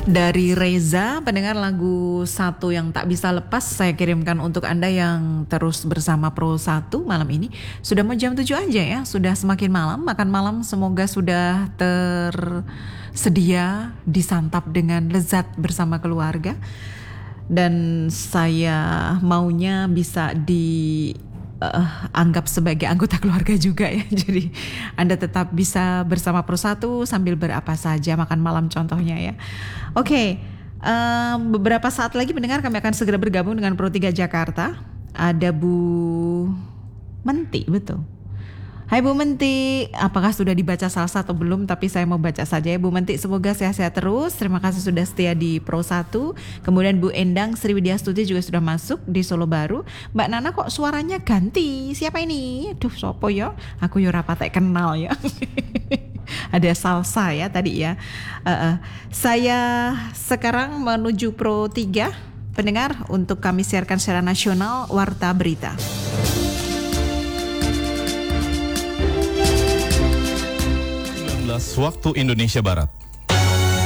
Dari Reza, pendengar lagu satu yang tak bisa lepas saya kirimkan untuk Anda yang terus bersama Pro 1 malam ini. Sudah mau jam 7 aja ya, sudah semakin malam. Makan malam semoga sudah tersedia disantap dengan lezat bersama keluarga. Dan saya maunya bisa anggap sebagai anggota keluarga juga ya. Jadi Anda tetap bisa bersama Pro 1 sambil berapa saja makan malam contohnya ya. Oke, beberapa saat lagi mendengar kami akan segera bergabung dengan Pro 3 Jakarta. Ada Bu Menti, betul. Hai Bu Menti, apakah sudah dibaca salsa atau belum? Tapi saya mau baca saja ya Bu Menti, semoga sehat-sehat terus. Terima kasih sudah setia di Pro 1. Kemudian Bu Endang Sriwidyastuti juga sudah masuk di Solo Baru. Mbak Nana kok suaranya ganti? Siapa ini? Aduh, sopo ya? Aku yo rapatek kenal ya. Ada salsa ya tadi ya. Saya sekarang menuju Pro 3 pendengar untuk kami siarkan secara nasional Warta Berita. Waktu Indonesia Barat.